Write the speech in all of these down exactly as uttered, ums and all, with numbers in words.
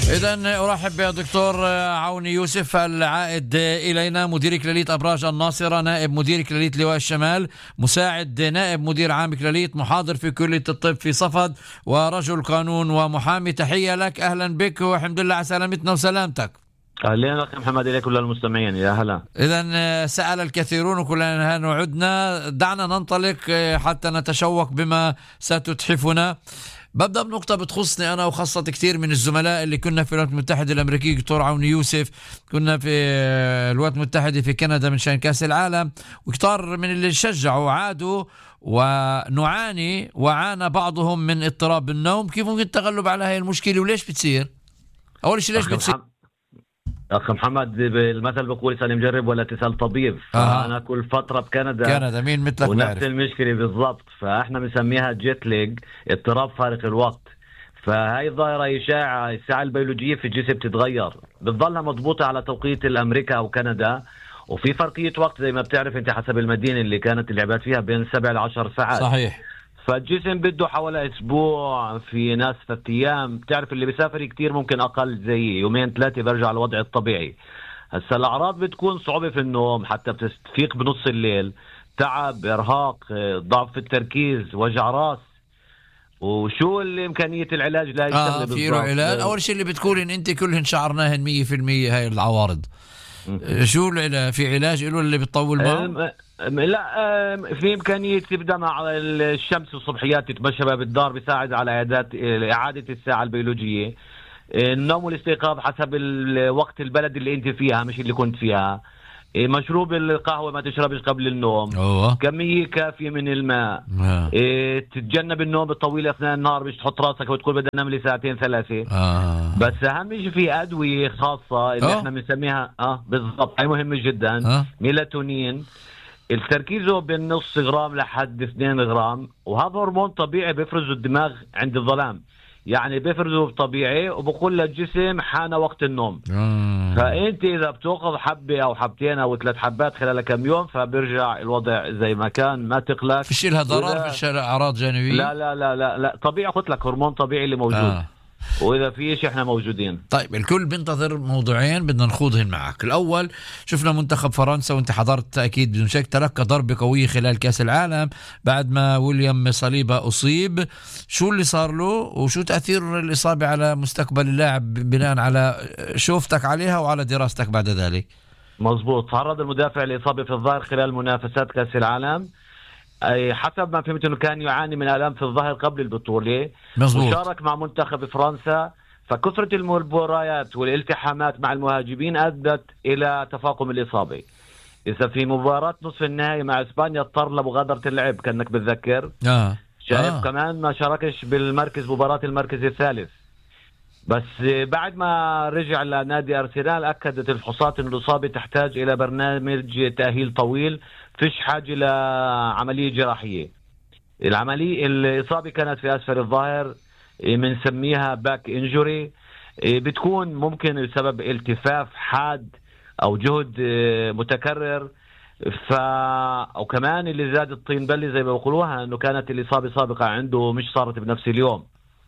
إذن أرحب بدكتور عوني يوسف العائد إلينا، مدير كلية أبراج الناصرة، نائب مدير كلية لواء الشمال، مساعد نائب مدير عام كلية، محاضر في كلية الطب في صفد، ورجل قانون ومحامي. تحية لك، أهلا بك والحمد لله على سلامتنا وسلامتك. أهلين أخي محمد، إليك كل المستمعين، يا هلا. إذن سأل الكثيرون وكلنا نعدنا، دعنا ننطلق حتى نتشوق بما ستتحفنا. ببدأ بنقطة بتخصني أنا وخاصة كثير من الزملاء اللي كنا في الولايات المتحدة الأمريكية. دكتور عوني يوسف، كنا في الولايات المتحدة في كندا من شأن كأس العالم، وكتار من اللي شجعوا عادوا، ونعاني وعانى بعضهم من اضطراب النوم. كيف ممكن التغلب على هاي المشكلة وليش بتصير؟ أول شيء ليش بتصير؟ أخ محمد، المثل بقول اسأل مجرب ولا تسأل طبيب. آه. أنا كل فترة بكندا كندا مين مثلك ونفس بعرف. المشكلة بالضبط، فإحنا بنسميها جيت ليج، اضطراب فارق الوقت. فهي ظاهرة إشاعة، الساعة البيولوجية في الجسم بتتغير، بتظلها مضبوطة على توقيت الأمريكا أو كندا، وفي فرقية وقت زي ما بتعرف أنت حسب المدينة اللي كانت اللعبات فيها بين سبع لعشر ساعات. صحيح. فالجسم بده حوالي اسبوع، في ناس ثلاث ايام. بتعرف اللي بيسافر كتير ممكن اقل زي يومين ثلاثه برجع الوضع الطبيعي. هسا الاعراض بتكون صعوبه في النوم، حتى بتستفيق بنص الليل، تعب، ارهاق، ضعف في التركيز، وجع راس. وشو الامكانيه العلاج لا اه في له علاج؟ اول شيء اللي بتقول ان انت كلهن شعرناهن مية في المية هاي العوارض. شو العلاج؟ في علاج له اللي بتطول معه؟ لا، في إمكانية تبدأ مع الشمس والصبحيات، تتمشى بها بالدار، بيساعد على إعادة الساعة البيولوجية. النوم والاستيقاظ حسب الوقت البلد اللي أنت فيها مش اللي كنت فيها. مشروب القهوة ما تشربش قبل النوم. أوه. كمية كافية من الماء. آه. تتجنب النوم الطويل أثناء النهار، مش تحط راسك وتقول بدنا ننام لي ساعتين ثلاثة. آه. بس أهم شيء في أدوية خاصة اللي أوه. احنا بنسميها اه بالضبط، هي مهمة جدا. آه. ميلاتونين، التركيزه بين نص غرام لحد اثنين غرام، وهذا هرمون طبيعي بيفرزه الدماغ عند الظلام، يعني بيفرزه طبيعي وبقول للجسم حان وقت النوم. آه. فانت اذا بتاخذ حبه او حبتين او ثلاث حبات خلال كم يوم فبيرجع الوضع زي ما كان، ما تقلق. فيش لها ضرر؟ فيش لها اعراض جانبيه؟ لا لا لا لا, لا. طبيعي، قلت لك هرمون طبيعي اللي موجود. آه. واذا في شيء احنا موجودين. طيب الكل بينتظر موضوعين بدنا نخوضهن معك. الاول، شفنا منتخب فرنسا وانت حضرت اكيد بدون شك، تلقى ضربه قويه خلال كاس العالم بعد ما ويليام صليبا اصيب. شو اللي صار له وشو تاثير الاصابه على مستقبل اللاعب بناء على شوفتك عليها وعلى دراستك بعد ذلك؟ مزبوط، تعرض المدافع لاصابه في الظهر خلال منافسات كاس العالم. أي حسب ما فهمت انه كان يعاني من الام في الظهر قبل البطوله. مزبوط. وشارك مع منتخب فرنسا، فكثره المباريات والالتحامات مع المهاجمين ادت الى تفاقم الاصابه. اذا في مباراه نصف النهائي مع اسبانيا اضطر لمغادره اللعب، كانك بتذكر. اه شايف. آه. كمان ما شاركش بالمركز، مباراه المركز الثالث. بس بعد ما رجع لنادي أرسنال أكدت الفحوصات أن الإصابة تحتاج إلى برنامج تأهيل طويل، فيش حاجة لعملية جراحية. العملية الإصابة كانت في أسفل الظهر، بنسميها باك إنجوري، بتكون ممكن بسبب التفاف حاد أو جهد متكرر. ف أو كمان اللي زاد الطين بلي زي ما بيقولوها، أنه كانت الإصابة سابقة عنده مش صارت بنفس اليوم.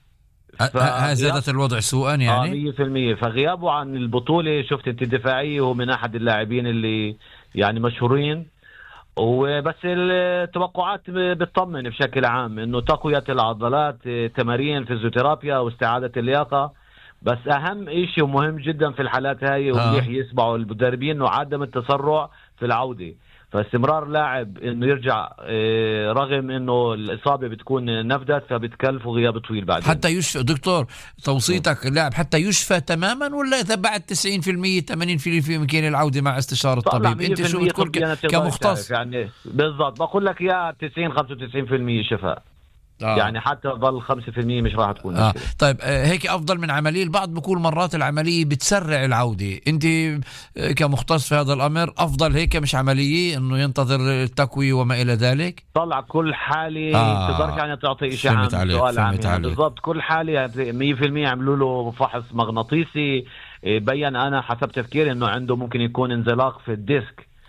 ها زادت الوضع سوءا يعني. آه مية في المية. فغيابه عن البطولة شفت انت الدفاعية، هو من احد اللاعبين اللي يعني مشهورين. وبس التوقعات بتطمن بشكل عام انه تقوية العضلات، تمارين فيزيوثيرابيا واستعادة اللياقة. بس اهم اشي ومهم جدا في الحالات هاي ومليح يسمعوا المدربين انه عدم التسرع في العودة. فاستمرار لاعب انه يرجع رغم انه الاصابه بتكون نفدت فبتكلفه غياب طويل بعدين. حتى يشفى دكتور، توصيتك اللاعب حتى يشفى تماما، ولا اذا بعد تسعين في المية ثمانين في المية يمكن العوده مع استشاره الطبيب؟ انت شو بتقول كمختص؟ يعني بالضبط بقول لك يا تسعين خمسة وتسعين في المية شفاء. آه. يعني حتى ظل خمسة في المية مش راح تكون آه. طيب آه هيك أفضل من عملية؟ البعض بقول مرات العملية بتسرع العودة. أنت كمختص في هذا الأمر، أفضل هيك مش عملية إنه ينتظر التقوية وما إلى ذلك؟ طلع كل حالة آه. تقدرش يعني تعطي إشاعة عن سؤال عام بالضبط. كل حالة مية في المية عملوا له فحص مغناطيسي، بيّن أنا حسب تفكيري إنه عنده ممكن يكون انزلاق في الديسك.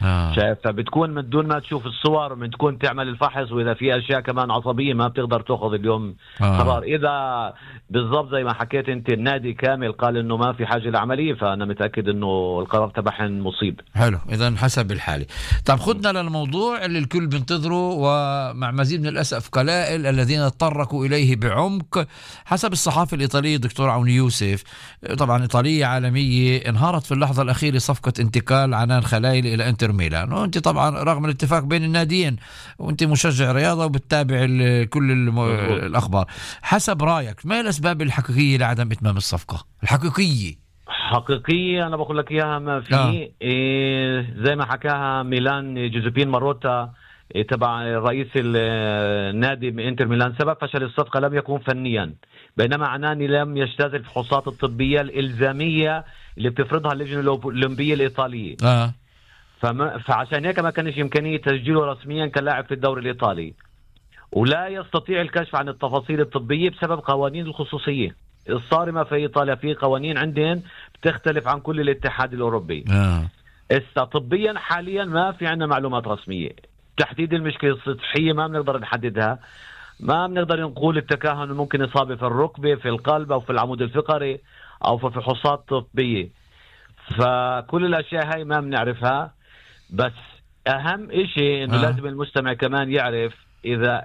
آه. شايف؟ فبتكون من دون ما تشوف الصور، من تكون تعمل الفحص، واذا في اشياء كمان عصبيه ما بتقدر تاخذ اليوم آه. قرار. اذا بالضبط زي ما حكيت انت النادي كامل قال انه ما في حاجه لعمليه، فانا متاكد انه القرار تبعهم مصيب. حلو، اذا حسب الحاله. طب خدنا للموضوع اللي الكل بينتظره، ومع مزيد من الاسف قلائل الذين تطرقوا اليه بعمق. حسب الصحافه الايطاليه دكتور عون يوسف، طبعا ايطاليه عالميه، انهارت في اللحظه الاخيره صفقه انتقال عنان خلايلي الى انتر ميلان. وانت طبعا رغم الاتفاق بين الناديين وانت مشجع رياضه وبتتابع كل الاخبار، حسب رايك ما الاسباب الحقيقيه لعدم اتمام الصفقه الحقيقيه؟ حقيقية أنا بقول لك إياها ما في. آه. إيه زي ما حكاها ميلان جوزيبين ماروتا إيه تبع رئيس النادي من انتر ميلان، سبب فشل الصفقة لم يكن فنيا، بينما عناني لم يجتاز الفحوصات الطبية الإلزامية اللي بتفرضها اللجنة الأولمبية الإيطالية. آه. فما فعشان هيك ما كانش إمكانية تسجيله رسميا كلاعب في الدوري الإيطالي، ولا يستطيع الكشف عن التفاصيل الطبية بسبب قوانين الخصوصية الصارمة في إيطاليا. في قوانين عندهم بتختلف عن كل الاتحاد الأوروبي. آه. استا طبيا حاليا ما في عندنا معلومات رسمية. تحديد المشكلة الصحية ما بنقدر نحددها، ما بنقدر نقول التكهن ممكن إصابة في الركبة، في القلب، أو في العمود الفقري، أو في فحوصات طبية. فكل الأشياء هاي ما بنعرفها. بس أهم إشي إنه آه. لازم المستمع كمان يعرف إذا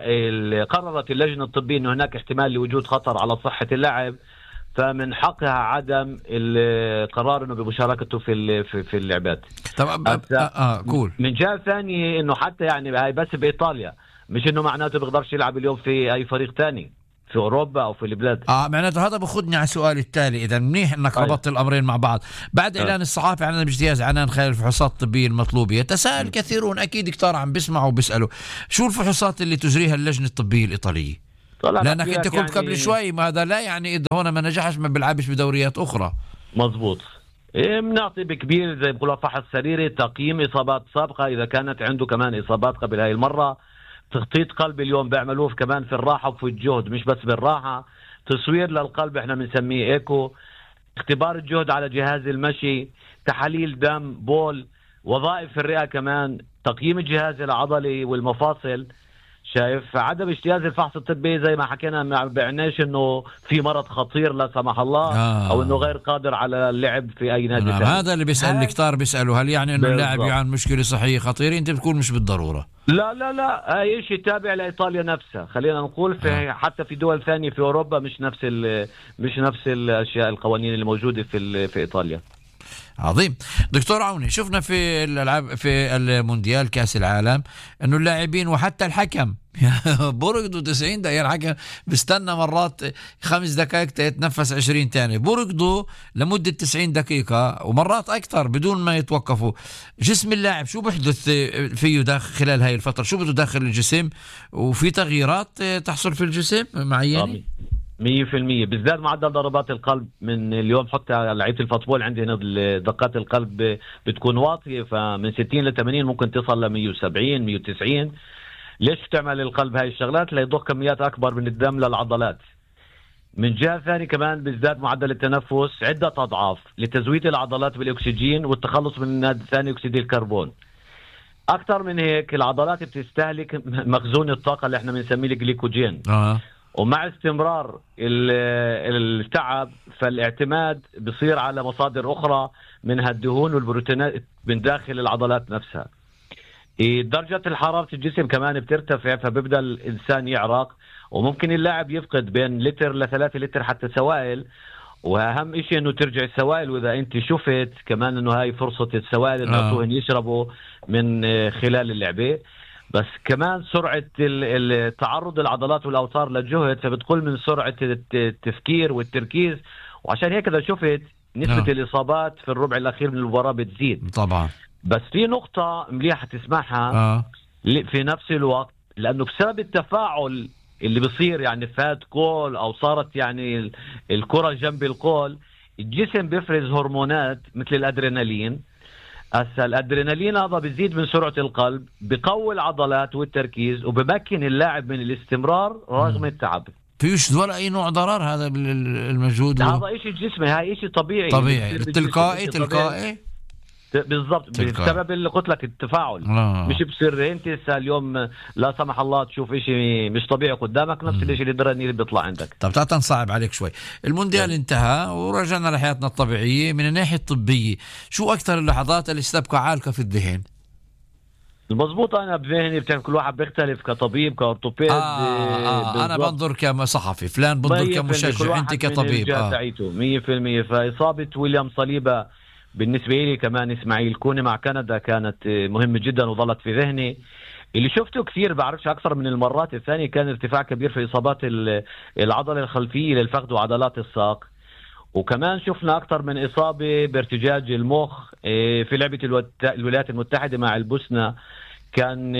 قررت اللجنة الطبية أنه هناك احتمال لوجود خطر على صحة اللاعب، فمن حقها عدم القرار انه بمشاركته في في في اللعبات. طب اه, آه كول. من جهه ثانيه انه حتى يعني هاي بس بايطاليا، مش انه معناته بيقدرش يلعب اليوم في اي فريق ثاني في اوروبا او في البلاد. اه معناته هذا بخدني على السؤال التالي. اذا منيح انك أيوة. ربطت الامرين مع بعض. بعد أيوة. اعلان الصحافي عن اجتياز عنان خلال الفحوصات الطبيه المطلوبه، يتساءل كثيرون، اكيد كتار عم بيسمعوا وبيسالوا، شو الفحوصات اللي تجريها اللجنه الطبيه الايطاليه؟ لانك انت قلت يعني قبل شوي ما هذا لا يعني اذا هون ما نجحش ما بيلعبش بدوريات اخرى. مزبوط. إيه بنعطي بكبير زي بقولوا فحص سريري، تقييم اصابات سابقه اذا كانت عنده كمان اصابات قبل هاي المره، تخطيط قلب اليوم بيعملوه كمان في الراحه وفي الجهد، مش بس بالراحه، تصوير للقلب احنا بنسميه ايكو، اختبار الجهد على جهاز المشي، تحاليل دم، بول، وظائف الرئه كمان، تقييم الجهاز العضلي والمفاصل. شايف؟ عدم اجتياز الفحص الطبي زي ما حكينا ما بعناش انه في مرض خطير لا سمح الله آه. او انه غير قادر على اللعب في اي نادي نعم. هذا اللي بيسأل هاي... الكتار بيسألوا هل يعني انه اللاعب يعاني مشكلة صحية خطيرة؟ انت بتقول مش بالضرورة. لا لا لا، اي شيء تابع لايطاليا نفسها، خلينا نقول في آه. حتى في دول ثانية في اوروبا مش نفس مش نفس الاشياء القوانين اللي موجودة في في ايطاليا. عظيم. دكتور عوني، شفنا في الالعاب في المونديال كاس العالم انه اللاعبين وحتى الحكم برقدوا تسعين دقيقة. الحكم بيستنى مرات خمس دقائق يتنفس عشرين تاني، برقدوا لمدة تسعين دقيقة ومرات أكثر بدون ما يتوقفوا. جسم اللاعب شو بحدث فيه داخل خلال هاي الفترة؟ شو بده داخل الجسم؟ وفي تغييرات تحصل في الجسم معينة؟ مية في المية. بيزداد معدل ضربات القلب من اليوم، حتى لعيبة الفوتبول عندنا دقات القلب بتكون واطية، فمن ستين ل ثمانين ممكن تصل ل مية وسبعين مية وتسعين. ليش بتعمل القلب هاي الشغلات؟ ليضخ كميات أكبر من الدم للعضلات. من جهة ثانية كمان بيزداد معدل التنفس عدة أضعاف لتزويد العضلات بالأكسجين والتخلص من ثاني أكسيد الكربون. أكثر من هيك العضلات بتستهلك مخزون الطاقة اللي احنا بنسميه الجليكوجين. آه. ومع استمرار التعب فالاعتماد بصير على مصادر أخرى منها الدهون والبروتينات من داخل العضلات نفسها. درجة الحرارة الجسم كمان بترتفع، فبيبدأ الإنسان يعرق، وممكن اللاعب يفقد بين لتر لثلاثة لتر حتى سوائل. وأهم إشي إنه ترجع السوائل، وإذا أنت شفت كمان إنه هاي فرصة السوائل إنه يشربوا من خلال اللعبة. بس كمان سرعة التعرض العضلات والأوتار للجهد، فبتقل من سرعة التفكير والتركيز، وعشان هيك إذا شفت نسبة آه. الإصابات في الربع الأخير من المباراة بتزيد طبعا. بس في نقطة مليحة تسمعها آه. في نفس الوقت، لأنه بسبب التفاعل اللي بصير يعني فات كول أو صارت يعني الكرة جنب الكول، الجسم بيفرز هرمونات مثل الأدرينالين. هسا الأدرينالين هذا بيزيد من سرعة القلب، بقوي العضلات والتركيز، وبمكن اللاعب من الاستمرار رغم التعب. فيش ولا أي نوع ضرر هذا المجهود؟ هذا إشي جسمي، هاي إشي طبيعي طبيعي تلقائي تلقائي بالضبط بسبب اللي قلت لك التفاعل. آه. مش بصير انت لسه اليوم لا سمح الله تشوف اشي مش طبيعي قدامك نفس الاشي اللي دراني بيطلع عندك. طب تعال نصعب عليك شوي. المونديال انتهى ورجعنا لحياتنا الطبيعية. من الناحية الطبية شو أكثر اللحظات اللي ستبقى عالقة في الذهن؟ المضبوط انا بذهني بتعرف كل واحد بيختلف كطبيب كأورتوبيد. آه آه انا بنظر كصحفي، فلان بنظر كمشجع، انت كطبيب. اه مية بالمية. فإصابة ويليام صليبة بالنسبة لي كمان إسماعيل كوني مع كندا كانت مهمة جدا وظلت في ذهني. اللي شفته كثير بعرفش أكثر من المرات الثانية كان ارتفاع كبير في إصابات العضلة الخلفية للفخذ وعضلات الساق. وكمان شفنا أكثر من إصابة بارتجاج المخ في لعبة الولايات المتحدة مع البوسنة. كان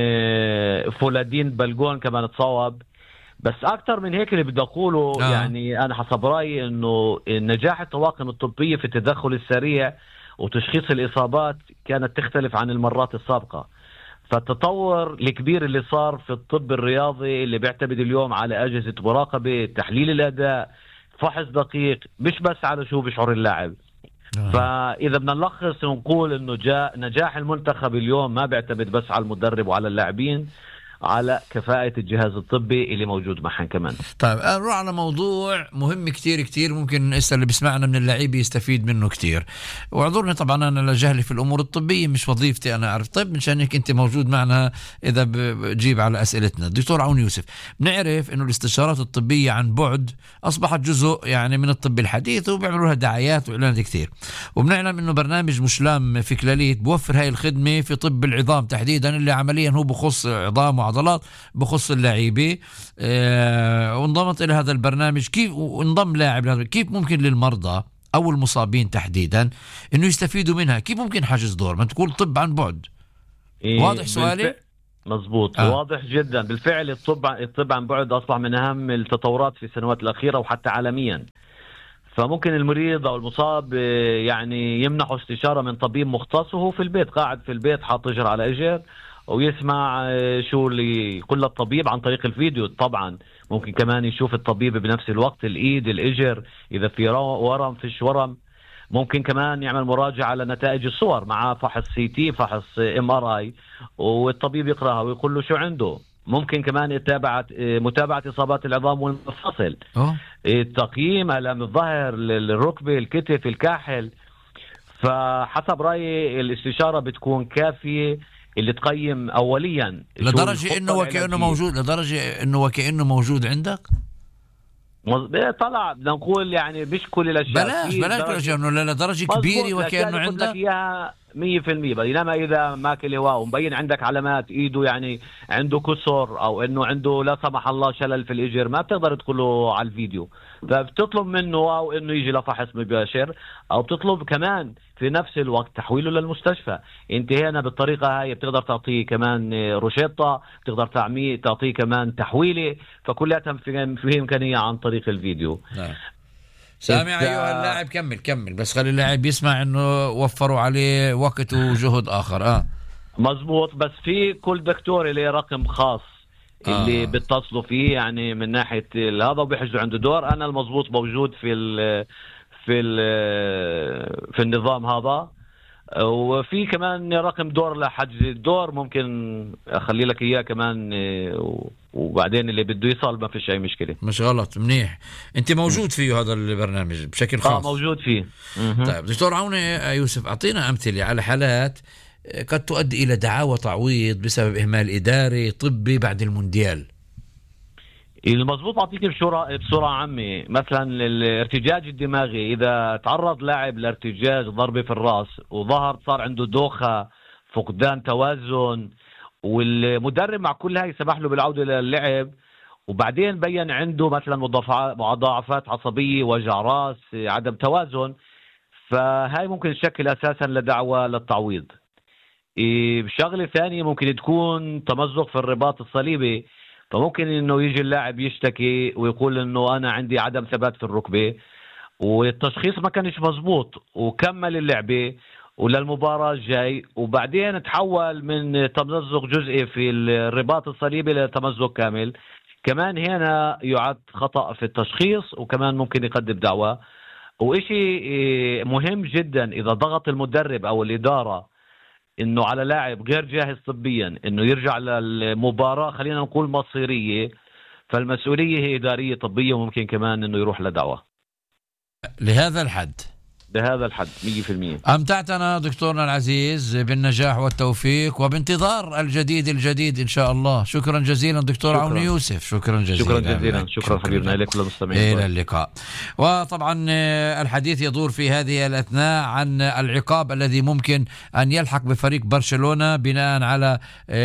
فولادين بلغون كمان تصوب. بس أكثر من هيك اللي بدي أقوله آه. يعني أنا حسب رأيي إنه نجاح الطواقم الطبية في التدخل السريع وتشخيص الإصابات كانت تختلف عن المرات السابقة. فالتطور الكبير اللي صار في الطب الرياضي اللي بيعتمد اليوم على أجهزة مراقبة، تحليل الأداء، فحص دقيق، مش بس على شو بيشعر اللاعب. آه. فإذا بدنا نلخص ونقول إنه جاء نجاح المنتخب اليوم ما بيعتمد بس على المدرب وعلى اللاعبين، على كفاءة الجهاز الطبي اللي موجود معهم كمان. طيب نروح على موضوع مهم كتير كتير، ممكن إسا اللي بيسمعنا من اللعيبة يستفيد منه كتير. واعذرني طبعا أنا لجهلي في الأمور الطبية، مش وظيفتي أنا أعرف طب، مشان هيك أنت موجود معنا إذا بجيب على أسئلتنا. دكتور عون يوسف، بنعرف إنه الاستشارات الطبية عن بعد أصبحت جزء يعني من الطب الحديث وبيعملوا لها دعايات وإعلانات كتير، وبنعلم إنه برنامج مشلام في كلاليت بوفر هاي الخدمة في طب العظام تحديدا، اللي عمليا هو بخص عظام وعضلات، بخص اللعيبة. اه وانضمت إلى هذا البرنامج. كيف وانضم لاعب، كيف ممكن للمرضى أو المصابين تحديدا إنه يستفيدوا منها؟ كيف ممكن حجز دور ما تقول طب عن بعد؟ إيه واضح سؤالي؟ بالف... مزبوط. آه. واضح جدا. بالفعل الطب الطب عن بعد أصبح من أهم التطورات في السنوات الأخيرة وحتى عالميا. فممكن المريض أو المصاب يعني يمنحه استشارة من طبيب مختص وهو في البيت، قاعد في البيت حاط اجر على اجر ويسمع شو اللي يقول الطبيب عن طريق الفيديو. طبعا ممكن كمان يشوف الطبيب بنفس الوقت الإيد، الإجر، إذا في ورم فيش ورم. ممكن كمان يعمل مراجعة على نتائج الصور مع فحص سي تي، فحص ام ار اي، والطبيب يقرأها ويقول له شو عنده. ممكن كمان يتابع متابعة إصابات العظام والمفاصل، التقييم ألم الظهر، الركبة، الكتف، الكاحل. فحسب رأيي الاستشارة بتكون كافية اللي تقيم أوليا لدرجة إنه وكأنه موجود، لدرجة إنه وكأنه موجود عندك. طلع بدنا نقول يعني مش كل الأشياء، بلاش بلاش كل الأشياء، إنه لدرجة كبيرة وكأنه عندك مية في المية. بينما إذا ماكل هواء ومبين عندك علامات إيده يعني عنده كسر أو إنه عنده لا سمح الله شلل في الإجر، ما بتقدر تقوله على الفيديو. فبتطلب منه أو إنه يجي لفحص مباشر، أو بتطلب كمان في نفس الوقت تحويله للمستشفى. انت هنا بالطريقة هاي بتقدر تعطيه كمان روشيطة، بتقدر تعطيه كمان تحويلة، فكلها في إمكانية عن طريق الفيديو. نعم. سامع أيها اللاعب، كمل كمل بس خلي اللاعب يسمع إنه وفروا عليه وقت وجهد آخر. آه مزبوط. بس في كل دكتور له رقم خاص اللي آه. بتصلوا فيه يعني من ناحية هذا وبيحجزوا عنده دور. أنا المزبوط موجود في ال في في النظام هذا، وفي كمان رقم دور لحجز الدور ممكن اخلي لك اياه كمان، وبعدين اللي بده يصل ما فيش اي مشكله. مش غلط، منيح. انت موجود فيه هذا البرنامج بشكل خاص؟ اه موجود فيه. طيب دكتور عون يوسف، اعطينا امثله على حالات قد تؤدي الى دعاوى تعويض بسبب اهمال اداري طبي بعد المونديال. المضبوط أعطيك بصورة بصورة عامة. مثلا الارتجاج الدماغي، إذا تعرض لاعب لارتجاج ضربة في الرأس وظهر صار عنده دوخة، فقدان توازن، والمدرب مع كل هاي سمح له بالعودة للعب، وبعدين بين عنده مثلا مضاعفات عصبية، وجع راس، عدم توازن، فهاي ممكن تشكل أساسا لدعوة للتعويض. بشغلة ثانية ممكن تكون تمزق في الرباط الصليبي، فممكن انه يجي اللاعب يشتكي ويقول انه انا عندي عدم ثبات في الركبه، والتشخيص ما كانش مزبوط، وكمل اللعبه وللمباراه الجاي، وبعدين تحول من تمزق جزئي في الرباط الصليبي لتمزق كامل. كمان هنا يعد خطأ في التشخيص، وكمان ممكن يقدم دعوة. وإشي مهم جدا إذا ضغط المدرب أو الإدارة إنه على لاعب غير جاهز طبيا إنه يرجع للمباراة، خلينا نقول مصيرية، فالمسؤولية هي إدارية طبية، وممكن كمان إنه يروح لدعوة لهذا الحد. بهذا الحد مية بالمية. أمتعتنا دكتورنا العزيز بالنجاح والتوفيق، وبانتظار الجديد الجديد إن شاء الله. شكرا جزيلا دكتور عون يوسف. شكرا جزيلا. شكرا جزيلا. شكرا حبيبنا لك وللمستمعين. إلى اللقاء. وطبعا الحديث يدور في هذه الأثناء عن العقاب الذي ممكن أن يلحق بفريق برشلونة بناء على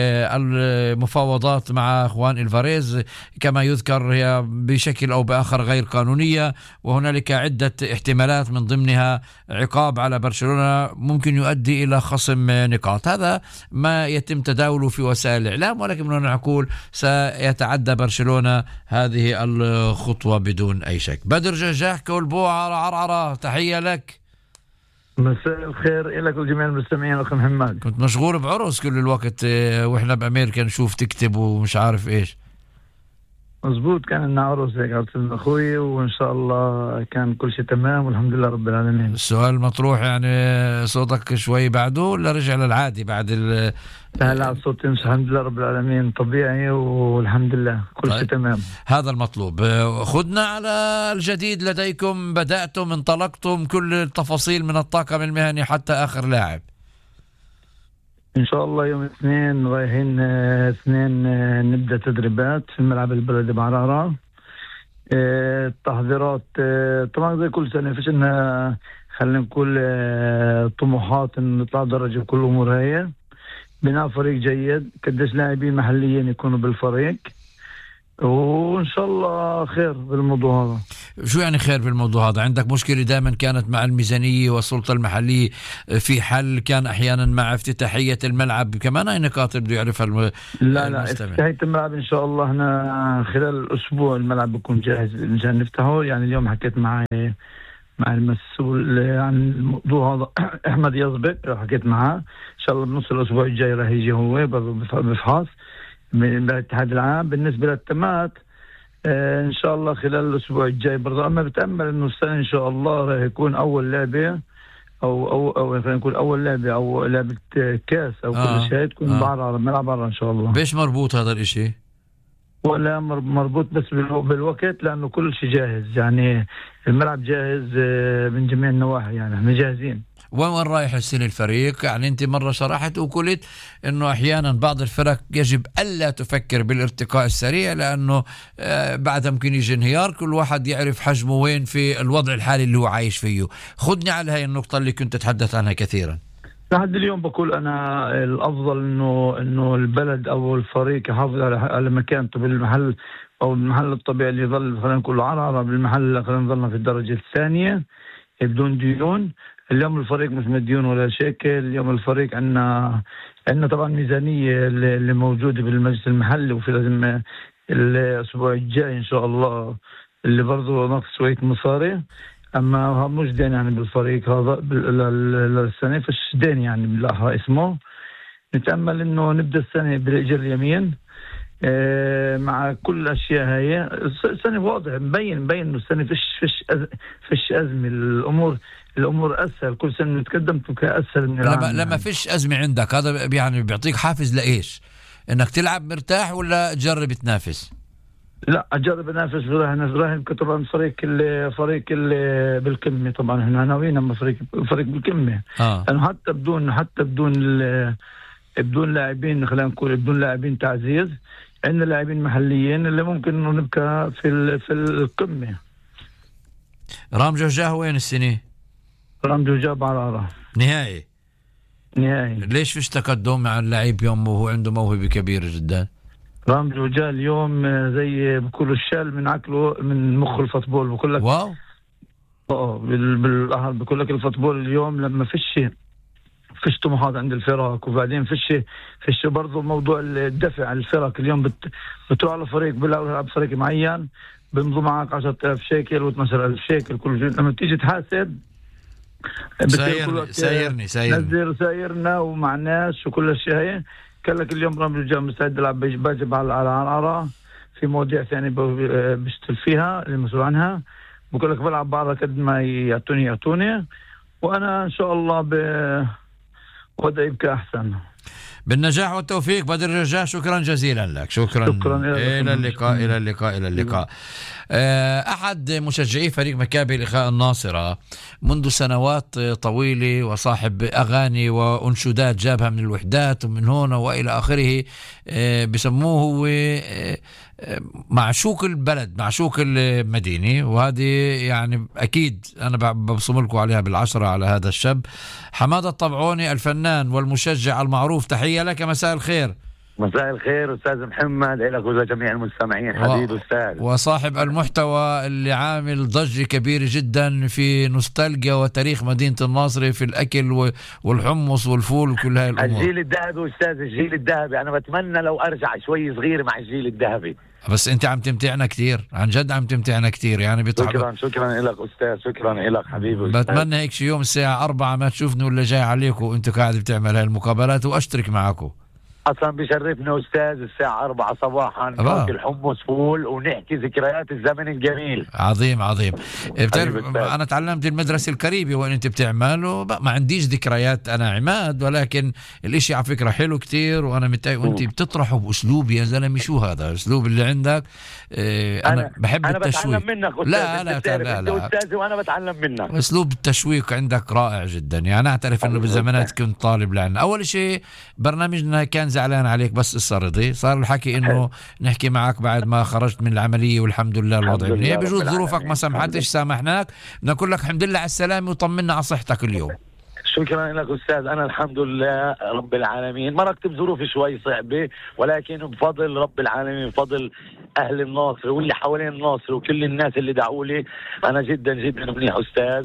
المفاوضات مع اخوان الفاريز. كما يذكر هي بشكل أو بآخر غير قانونية، وهنالك عدة احتمالات من ضمنها عقاب على برشلونة ممكن يؤدي إلى خصم نقاط. هذا ما يتم تداوله في وسائل الإعلام، ولكن من نقول سيتعدى برشلونة هذه الخطوة بدون أي شك. بدر جهجاه كولبو عرعرة، تحية لك. مساء الخير لك والجميع المستمعين. أخي محمد، كنت مشغول بعرس كل الوقت وإحنا بأمريكا نشوف تكتب ومش عارف إيش. مزبوط، كان لنا عرس هيك عرس اخوي، وان شاء الله كان كل شيء تمام والحمد لله رب العالمين. السؤال المطروح يعني صوتك شوي بعده ولا رجع للعادي بعد ال لا لا صوتي الحمد لله رب العالمين طبيعي والحمد لله كل طيب. شيء تمام. هذا المطلوب. خدنا على الجديد لديكم، بدأتم انطلقتم كل التفاصيل من الطاقم المهني حتى آخر لاعب. ان شاء الله يوم اثنين رايحين اثنين نبدا تدريبات في الملعب البلدي بعرعرة. التحضيرات طبعا زي كل سنه فيش لنا خلينا نقول طموحات ان نطلع درجه كل امور هي. بناء فريق جيد، قديش لاعبين محليين يكونوا بالفريق، وإن شاء الله خير بالموضوع هذا. شو يعني خير بالموضوع هذا؟ عندك مشكلة دائما كانت مع الميزانية والسلطة المحلية في حل، كان أحيانا مع افتتاحية الملعب كمان. أي نقاط بده يعرفها الم... لا لا افتتاحية الملعب إن شاء الله هنا خلال الأسبوع الملعب بيكون جاهز مشان نفتحه. يعني اليوم حكيت مع مع المسؤول عن الموضوع هذا أحمد يسبق، حكيت معاه إن شاء الله بنص الأسبوع الجاي راح يجي هو بفحص من الاتحاد العام. بالنسبة للتمات آه إن شاء الله خلال الأسبوع الجاي برضه، أما بتأمل إنه السنة إن شاء الله راح يكون أول لعبة أو أو أو خلينا نقول أول لعبة أو لعبة كاس أو آه كل شيء تكون آه بعرعرة ملعب بعرعرة إن شاء الله. بيش مربوط هذا الإشي؟ ولا مربوط بس بالوقت، لأنه كل شيء جاهز، يعني الملعب جاهز من جميع النواحي، يعني احنا جاهزين. وين وين رايح السنة الفريق؟ يعني أنت مرة شرحت وقلت إنه أحيانا بعض الفرق يجب ألا تفكر بالارتقاء السريع، لأنه بعد ممكن يجي انهيار. كل واحد يعرف حجمه وين في الوضع الحالي اللي هو عايش فيه. خدني على هاي النقطة اللي كنت تتحدث عنها كثيرا. لحد اليوم بقول أنا الأفضل إنه إنه البلد أو الفريق يحافظ على مكانته بالمحل أو المحل الطبيعي اللي يظل، خلينا نقول عرعرة بالمحل، خلينا نظلنا في الدرجة الثانية بدون ديون. اليوم الفريق مش مديون ولا شيكل. اليوم الفريق عندنا عندنا طبعا ميزانية اللي موجودة بالمجلس المحلي، وفي لازم الأسبوع الجاي إن شاء الله اللي برضو نقص شوية مصاري. أما مش دين يعني بالفريق هذا للسنة، فش دين يعني بالله اسمه. نتأمل إنه نبدأ السنة بالإجر اليمين اه مع كل الأشياء هاي. السنة واضح مبين مبين إنه السنة فيش فيش أز فيش أزمة. الأمور الأمور أسهل، كل سنة نتقدم تبقى أسهل من العام. لما لما يعني. فيش أزمة عندك، هذا يعني بيعطيك حافز لإيش؟ إنك تلعب مرتاح ولا تجرب تنافس؟ لا أجرب أنافس. راح راح طبعا فريق اللي فريق اللي بالقمة، طبعا احنا ناويين اما فريق فريق بالقمة. اه لأنه حتى بدون حتى بدون بدون لاعبين، خلينا نقول بدون لاعبين تعزيز، عندنا لاعبين محليين اللي ممكن انه نبقى في في القمة. رام جوجاه وين السنة؟ رام جوجاه بعرعرة نهائي نهائي. ليش فيش تقدم مع اللاعب يوم وهو عنده موهبة كبيرة جدا؟ رام جوجاه اليوم زي بكل الشال من عقله من مخ الفوتبول. بقول لك واو اه بالاهل بقول لك الفوتبول اليوم لما فيش فيش طموحات عند الفرق، وبعدين فيش فيش برضه موضوع الدفع على الفرق. اليوم بت بتروح على فريق بيلعب فريق معين بيمضوا معك عشرة آلاف شيكل واثناشر ألف شيكل كل جزء. لما تيجي تحاسب سايرني سايرني سايرني نزل سايرنا ومع الناس وكل الشيء هي. قال لك اليوم رام جوجاه مستعد يلعب باجب على العرعرة في مواضيع ثانية بيشتغل فيها المسؤول عنها، بقول لك بلعب بعض قد ما يعطوني يعطوني، وانا ان شاء الله ب وضعي يبقى احسن. بالنجاح والتوفيق بدر الرجاء، شكرا جزيلا لك. شكرا, شكرا إلى اللقاء. إلى اللقاء إلى اللقاء. أحد مشجعي فريق مكابي الإخاء الناصرة منذ سنوات طويلة، وصاحب أغاني وأنشودات جابها من الوحدات ومن هنا وإلى آخره. بسموه هو معشوق البلد، معشوق المدينة، وهذه يعني أكيد أنا ببصم لكم عليها بالعشرة على هذا الشاب حمادة الطبعوني الفنان والمشجع المعروف. تحية لك، مساء الخير. مساء الخير أستاذ محمد، لك ولجميع المستمعين حبيب أستاذ، وصاحب المحتوى اللي عامل ضجة كبيرة جدا في نوستالجيا وتاريخ مدينة الناصرة في الأكل والحمص والفول وكل هاي الأمور. الجيل الذهبي أستاذ، الجيل الذهبي. أنا بتمنى لو أرجع شوي صغير مع الجيل الذهبي. بس أنت عم تمتعنا كتير، عن جد عم تمتعنا كتير يعني. بتحب... شكرا شكرا لك أستاذ، شكرا لك حبيبي أستاذ. بتمنى هيك شي يوم الساعة أربعة ما تشوفني ولا جاي عليكم وأنتوا قاعد بتعمل هاي المقابلات وأشترك معكم. اصلا بيشرفنا استاذ الساعه أربعة صباحا ناكل الحمص فول ونحكي ذكريات الزمن الجميل. عظيم عظيم. بتعرف انا تعلمت المدرسه الكاريبي وين انت بتعمل، ما عنديش ذكريات انا عماد، ولكن الاشي على فكره حلو كتير وانا متضايق، وانت بتطرحه باسلوب يا زلمه. شو هذا الاسلوب اللي عندك؟ اه انا, أنا بحب أنا التشويق. بتعلم منك أستاذ. لا لا لا, لا, لا. أستاذ وانا بتعلم منك. اسلوب التشويق عندك رائع جدا يعني. اعترف انه بالزمانات كنت طالب لعنا. اول شيء برنامجنا كان زعلان عليك، بس الصار رضي، صار الحكي انه نحكي معك بعد ما خرجت من العمليه والحمد لله الوضع منيح. بجوز ظروفك ما سمحتش، سامحناك، نقول لك الحمد لله على السلامه وطمنا على صحتك اليوم. شكرا لك أستاذ. أنا الحمد لله رب العالمين مرقت بظروفي شوي صعبة، ولكن بفضل رب العالمين، بفضل أهل الناصر واللي حوالين الناصر وكل الناس اللي دعوا لي، أنا جدا جدا منيح أستاذ.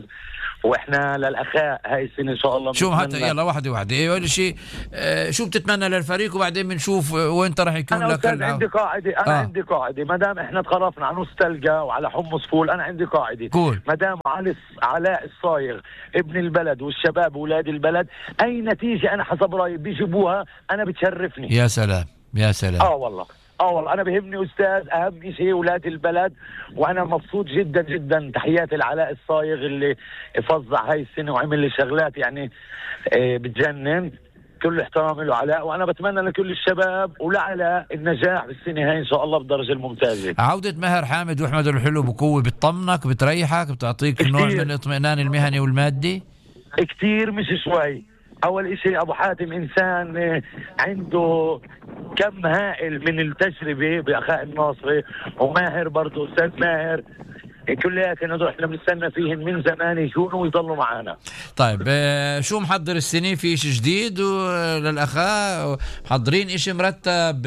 واحنا للاخاء هاي السنه ان شاء الله. شو هات يلا واحده واحده. ايه اول شيء آه شو بتتمنى للفريق، وبعدين بنشوف وين انت راح يكون أنا لك. انا عندي قاعده، انا آه. عندي قاعده، ما دام احنا تخرفنا على نوستالجيا وعلى حمص فول، انا عندي قاعده قول. ما دام علي علاء الصايغ ابن البلد والشباب واولاد البلد، اي نتيجه انا حسب رايي بيجيبوها انا بتشرفني. يا سلام يا سلام. اه والله اه والله انا بهمني استاذ، اهم شيء اولاد البلد، وانا مبسوط جدا جدا. تحياتي لعلاء الصايغ اللي فظع هاي السنه وعمل لي شغلات يعني آه بتجنن. كل احترام له علاء، وانا بتمنى لكل الشباب ولعلاء النجاح بالسنه هاي ان شاء الله بالدرجه الممتازه. عوده ماهر حامد واحمد الحلو بقوه بتطمنك، بتريحك، بتعطيك نوع من الاطمئنان المهني والمادي كتير مش شوي. أول إشي أبو حاتم إنسان عنده كم هائل من التجربة بأخاء الناصري، وماهر برضو أستاذ ماهر كلها كانوا احنا بنستنى فيهم من زمان يكونوا ويضلوا معنا. طيب شو محضر السنة؟ في شيء جديد للأخاء؟ محضرين إشي مرتب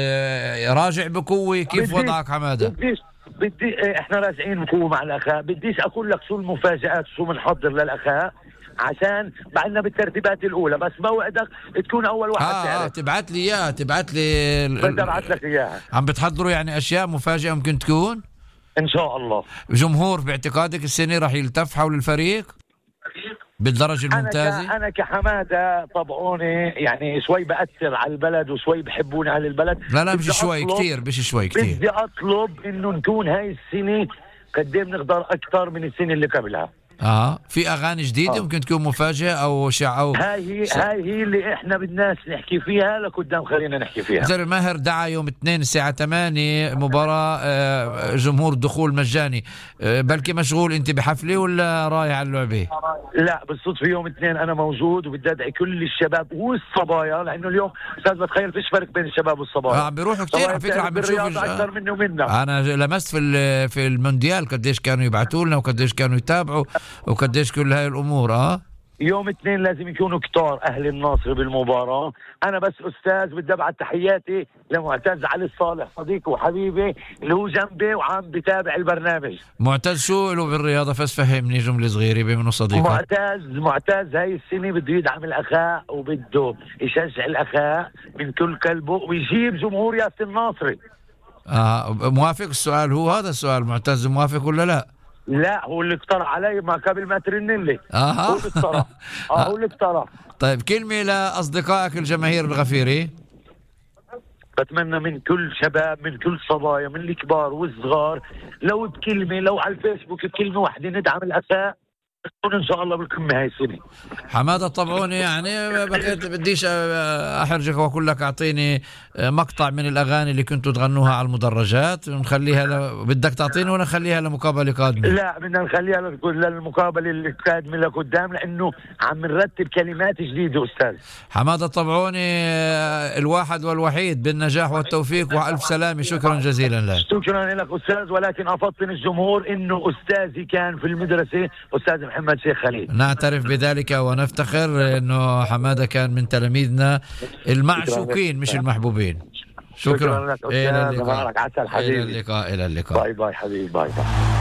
راجع بقوة؟ كيف وضعك حمادة؟ بديش بدي احنا راجعين بقوة مع الأخاء. بديش أقول لك شو المفاجآت شو بنحضر للأخاء عشان بعدنا بالترتيبات الاولى، بس بوعدك تكون اول واحد آه تعرف. آه تبعت لي اياها، تبعت لي بدي ابعت لك اياها. عم بتحضروا يعني اشياء مفاجئه ممكن تكون ان شاء الله. جمهور باعتقادك السنه راح يلتف حول الفريق بالدرجه الممتازه؟ انا انا كحماده طبعوني يعني شوي باثر على البلد وشوي بحبوني اهل البلد. لا لا مش شوي كثير، مش شوي كثير. بدي اطلب انه نكون هاي السنه قد ايه بنقدر اكثر من السنه اللي قبلها. اه في اغاني جديده آه. ممكن تكون مفاجاه او شع او هاي هي ش... هاي هي اللي احنا بدناش نحكي فيها لقدام، خلينا نحكي فيها. مثل ماهر دعا يوم اثنين الساعه ثمانية مباراه آه جمهور دخول مجاني، آه بلكي مشغول انت بحفله ولا رايح على اللعبه؟ لا بالصدفه يوم اثنين انا موجود، وبدي ادعي كل الشباب والصبايا، لانه اليوم استاذ بتخيل فيش فرق بين الشباب والصبايا. اه بيروحوا كثير على فكره، عم بنشوف اكثر منه ومنا. انا لمست في في المونديال قديش كانوا يبعثوا لنا وقديش كانوا يتابعوا وقديش كل هاي الامور. اه يوم اثنين لازم يكونوا كتار اهل الناصر بالمباراه. انا بس استاذ بدي ابعت تحياتي لمعتز علي الصالح صديقي وحبيبي اللي هو جنبي وعم بتابع البرنامج. معتز شو له بالرياضه؟ فس فهمني جمله صغيره بمنه صديقك. معتز معتز هاي السنه بده يدعم الاخاء وبده يشجع الاخاء من كل قلبه ويجيب جمهور ياسر الناصري. اه موافق السؤال؟ هو هذا السؤال، معتز موافق ولا لا؟ لا هو اللي اقترح علي ما قبل ما ترن لي. آه. هو اللي اقترح. اه هو اللي اقترح. طيب كلمة لأصدقائك الجماهير الغفيري. بتمنى من كل شباب، من كل صبايا، من الكبار والصغار، لو بكلمة، لو على الفيسبوك بكلمة واحدة ندعم الأساء إن شاء الله بالقمة هاي السنة. حمادة الطبعوني، يعني بقيت بديش أحرجك وأقول لك أعطيني مقطع من الأغاني اللي كنتوا تغنوها على المدرجات ونخليها ل... بدك تعطيني ولا نخليها لمقابلة قادمة؟ لا، بدنا نخليها للمقابلة اللي قادمة لقدام، لأنه عم نرتب كلمات جديدة. أستاذ حمادة الطبعوني، الواحد والوحيد بالنجاح والتوفيق وألف سلامة. شكرا جزيلا لك. شكرا لك أستاذ، ولكن أفطن الجمهور إنه أستاذي كان في المدرسة أستاذ محمد شيخ خليل. نعترف بذلك ونفتخر إنه حمادة كان من تلاميذنا المعشوقين مش المحبوبين. شكرا, شكرا لك أستاذ. إلى اللقاء. عسل حبيبي. إلى اللقاء. إلى اللقاء. باي باي حبيبي. باي باي.